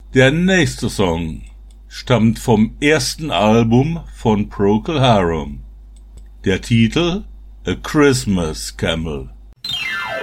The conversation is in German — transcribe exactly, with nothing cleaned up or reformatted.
Der nächste Song stammt vom ersten Album von Procol Harum. Der Titel A Christmas Camel.